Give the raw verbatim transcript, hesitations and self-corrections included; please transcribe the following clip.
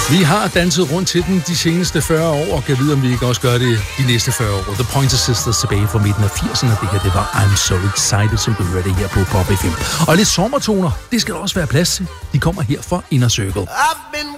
Vi har danset rundt til den de seneste fyrre år, og kan vide, om vi ikke også gør det de næste fyrre år. The Pointer Sisters tilbage fra midten af firserne. Det her, det var I'm So Excited, som du hørte her på Pop F M. Og lidt sommertoner, det skal der også være plads til. De kommer her fra Inner Circle.